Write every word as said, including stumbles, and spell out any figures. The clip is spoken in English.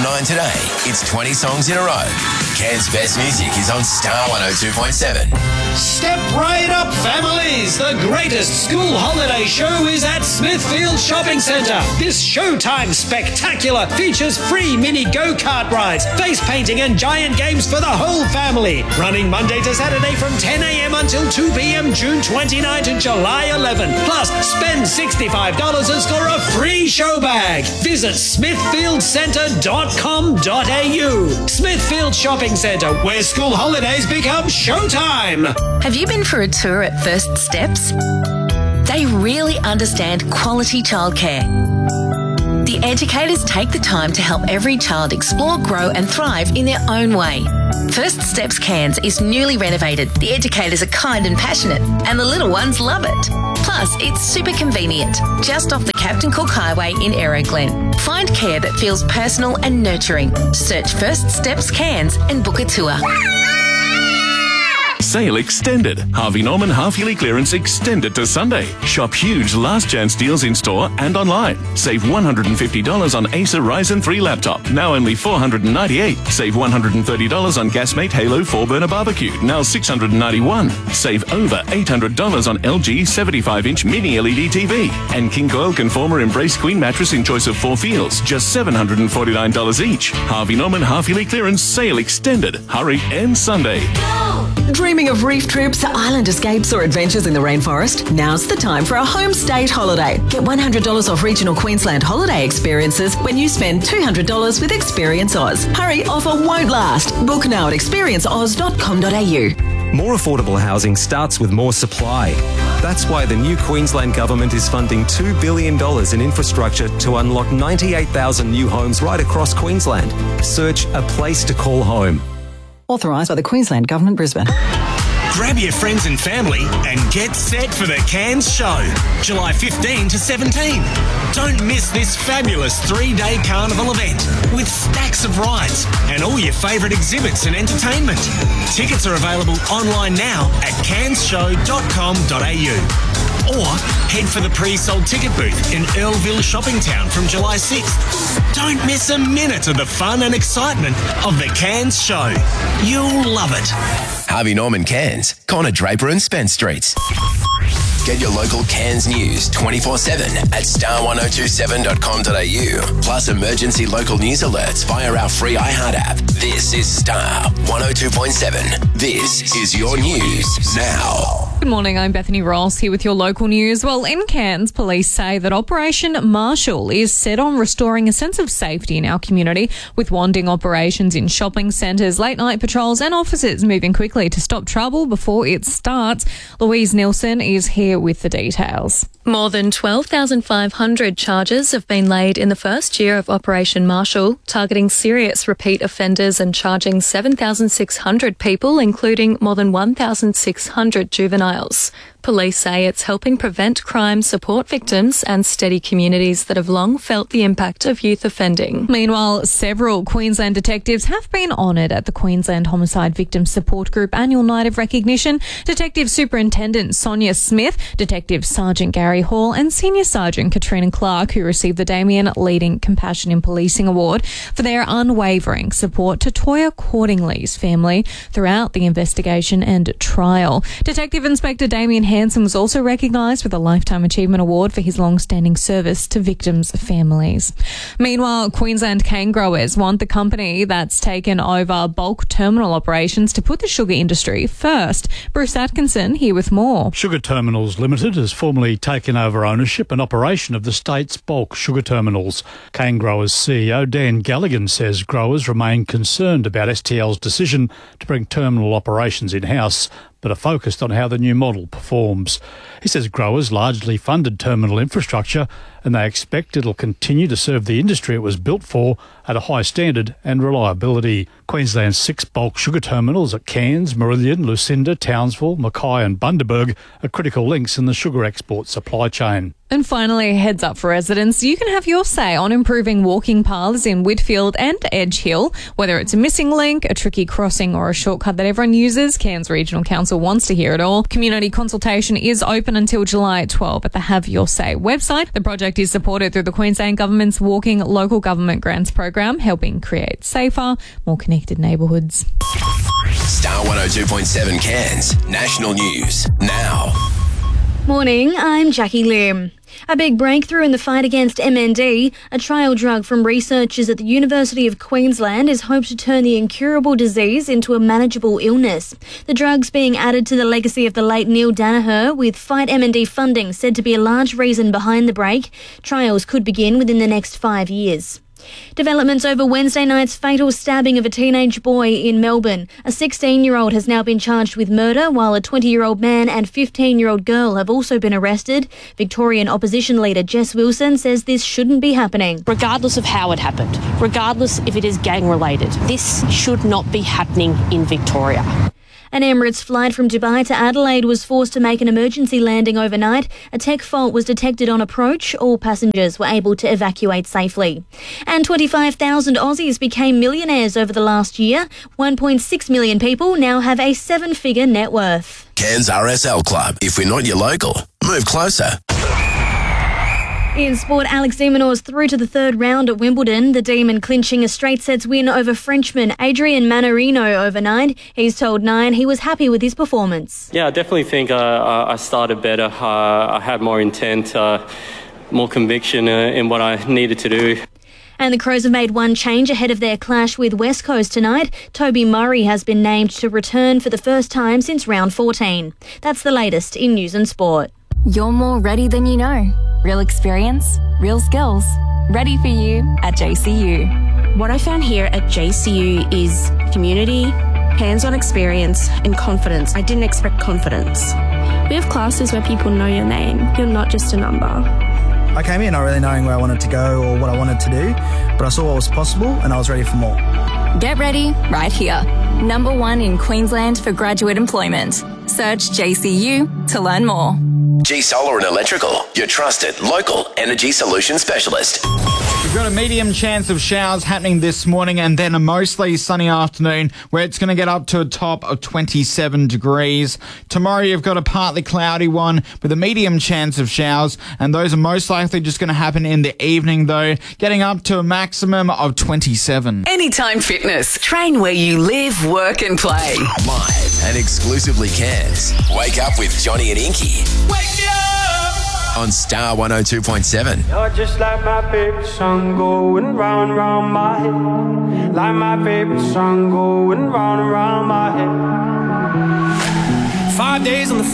nine today, it's twenty songs in a row. Cairns' best music is on Star one oh two point seven. Step right up, families! The greatest school holiday show is at Smithfield Shopping Centre. This Showtime spectacular features free mini go-kart rides, face painting and giant games for the whole family. Running Monday to Saturday from ten a.m. until two p.m. June twenty-ninth and July eleventh. Plus, spend sixty-five dollars and score a free show bag. Visit smithfield centre dot com dot a u. Smithfield Shopping Centre, where school holidays become showtime. Have you been for a tour at First Steps? They really understand quality childcare. The educators take the time to help every child explore, grow and thrive in their own way. First Steps Cairns is newly renovated. The educators are kind and passionate and the little ones love it. Plus, it's super convenient, just off the Captain Cook Highway in Aeroglen. Find care that feels personal and nurturing. Search First Steps Cairns and book a tour. Sale extended. Harvey Norman half-yearly clearance extended to Sunday. Shop huge last chance deals in store and online. Save one hundred fifty dollars on Acer Ryzen three laptop, now only four hundred ninety-eight dollars. Save one hundred thirty dollars on Gasmate Halo four burner barbecue, now six hundred ninety-one dollars. Save over eight hundred dollars on L G seventy-five inch mini L E D T V. And King Coil Conformer Embrace Queen mattress in choice of four feels, just seven hundred forty-nine dollars each. Harvey Norman half-yearly clearance sale extended. Hurry, ends Sunday. Dreaming of reef trips, island escapes or adventures in the rainforest? Now's the time for a home state holiday. Get one hundred dollars off regional Queensland holiday experiences when you spend two hundred dollars with Experience Oz. Hurry, offer won't last. Book now at experience oz dot com dot a u. More affordable housing starts with more supply. That's why the new Queensland Government is funding two billion dollars in infrastructure to unlock ninety-eight thousand new homes right across Queensland. Search A Place to Call Home. Authorised by the Queensland Government, Brisbane. Grab your friends and family and get set for the Cairns Show, July fifteenth to seventeenth. Don't miss this fabulous three-day carnival event with stacks of rides and all your favourite exhibits and entertainment. Tickets are available online now at cairns show dot com dot a u. Or head for the pre-sold ticket booth in Earlville Shopping Town from July sixth. Don't miss a minute of the fun and excitement of the Cairns Show. You'll love it. Harvey Norman Cairns, Connor Draper and Spence Streets. Get your local Cairns news twenty-four seven at star one oh two seven dot com dot a u. Plus emergency local news alerts via our free iHeart app. This is Star one oh two point seven. This is your news now. Good morning, I'm Bethany Ross here with your local news. Well, in Cairns, police say that Operation Marshall is set on restoring a sense of safety in our community, with wanding operations in shopping centres, late-night patrols and officers moving quickly to stop trouble before it starts. Louise Nielsen is here with the details. More than twelve thousand five hundred charges have been laid in the first year of Operation Marshall, targeting serious repeat offenders and charging seven thousand six hundred people, including more than one thousand six hundred juveniles. Police say it's helping prevent crime, support victims and steady communities that have long felt the impact of youth offending. Meanwhile, several Queensland detectives have been honoured at the Queensland Homicide Victim Support Group Annual Night of Recognition. Detective Superintendent Sonia Smith, Detective Sergeant Gary Hall and Senior Sergeant Katrina Clark, who received the Damien Leading Compassion in Policing Award for their unwavering support to Toya Cordingley's family throughout the investigation and trial. Detective Inspector Damien Hanson was also recognised with a Lifetime Achievement Award for his long-standing service to victims' families. Meanwhile, Queensland cane growers want the company that's taken over bulk terminal operations to put the sugar industry first. Bruce Atkinson here with more. Sugar Terminals Limited has formally taken over ownership and operation of the state's bulk sugar terminals. Cane growers C E O Dan Galligan says growers remain concerned about S T L's decision to bring terminal operations in-house, but are focused on how the new model performs. He says growers largely funded terminal infrastructure and they expect it'll continue to serve the industry it was built for at a high standard and reliability. Queensland's six bulk sugar terminals at Cairns, Marillion, Lucinda, Townsville, Mackay and Bundaberg are critical links in the sugar export supply chain. And finally, heads up for residents, you can have your say on improving walking paths in Whitfield and Edge Hill. Whether it's a missing link, a tricky crossing or a shortcut that everyone uses, Cairns Regional Council wants to hear it all. Community consultation is open until July twelfth at the Have Your Say website. The project project is supported through the Queensland Government's Walking Local Government Grants program, helping create safer, more connected neighbourhoods. Star one oh two point seven Cairns National News now. Morning, I'm Jackie Lim. A big breakthrough in the fight against M N D, a trial drug from researchers at the University of Queensland, is hoped to turn the incurable disease into a manageable illness. The drug's being added to the legacy of the late Neil Danaher, with Fight M N D funding said to be a large reason behind the break. Trials could begin within the next five years. Developments over Wednesday night's fatal stabbing of a teenage boy in Melbourne. A sixteen-year-old has now been charged with murder, while a twenty-year-old man and fifteen-year-old girl have also been arrested. Victorian opposition leader Jess Wilson says this shouldn't be happening. Regardless of how it happened, regardless if it is gang-related, this should not be happening in Victoria. An Emirates flight from Dubai to Adelaide was forced to make an emergency landing overnight. A tech fault was detected on approach. All passengers were able to evacuate safely. And twenty-five thousand Aussies became millionaires over the last year. one point six million people now have a seven-figure net worth. Cairns R S L Club. If we're not your local, move closer. In sport, Alex de Minaur's through to the third round at Wimbledon. The Demon clinching a straight sets win over Frenchman Adrian Manarino overnight. He's told Nine he was happy with his performance. Yeah, I definitely think uh, I started better. Uh, I had more intent, uh, more conviction uh, in what I needed to do. And the Crows have made one change ahead of their clash with West Coast tonight. Toby Murray has been named to return for the first time since round fourteen. That's the latest in news and sport. You're more ready than you know. Real experience, real skills. Ready for you at J C U. What I found here at J C U is community, hands-on experience and confidence. I didn't expect confidence. We have classes where people know your name. You're not just a number. I came here not really knowing where I wanted to go or what I wanted to do, but I saw what was possible and I was ready for more. Get ready right here. Number one in Queensland for graduate employment. Search J C U to learn more. G Solar and Electrical, your trusted local energy solution specialist. We've got a medium chance of showers happening this morning and then a mostly sunny afternoon where it's going to get up to a top of twenty-seven degrees. Tomorrow you've got a partly cloudy one with a medium chance of showers, and those are most likely just going to happen in the evening though, getting up to a maximum of twenty-seven. Anytime Fitness. Train where you live, work and play. Live and exclusively Cairns. Wake up with Johnny and Inky. Wake up! On Star one oh two point seven. You're just like my favorite song going round and round my head. Like my favorite song going round and round my head. Five days on the